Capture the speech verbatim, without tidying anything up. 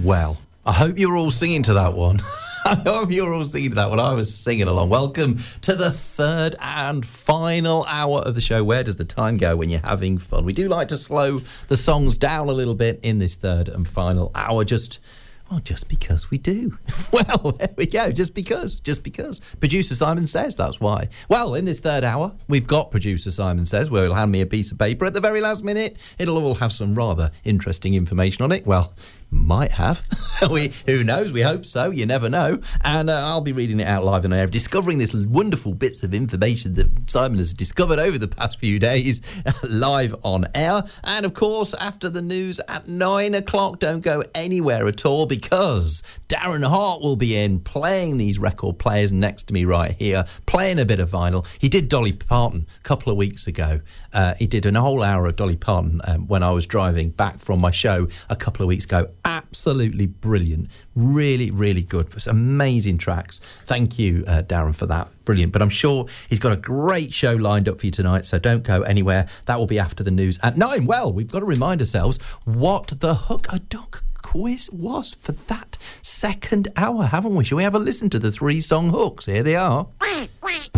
Well, I hope you're all singing to that one. I hope you're all singing to that one. I was singing along. Welcome to the third and final hour of the show. Where does the time go when you're having fun? We do like to slow the songs down a little bit in this third and final hour, just... Well, just because we do. Well, there we go. Just because. Just because. Producer Simon Says, that's why. Well, in this third hour, we've got Producer Simon Says, where he'll hand me a piece of paper at the very last minute. It'll all have some rather interesting information on it. Well, might have. we, who knows? We hope so. You never know. And uh, I'll be reading it out live on air, discovering this wonderful bits of information that Simon has discovered over the past few days, live on air. And, of course, after the news at nine o'clock, don't go anywhere at all, because Darren Hart will be in playing these record players next to me right here, playing a bit of vinyl. He did Dolly Parton a couple of weeks ago. Uh, he did a whole hour of Dolly Parton um, when I was driving back from my show a couple of weeks ago. Absolutely brilliant. Really, really good. It's amazing tracks. Thank you, uh, Darren, for that. Brilliant. But I'm sure he's got a great show lined up for you tonight, so don't go anywhere. That will be after the news at nine. Well, we've got to remind ourselves what the Hook a Duck quiz was for that second hour, haven't we? Shall we have a listen to the three song hooks? Here they are.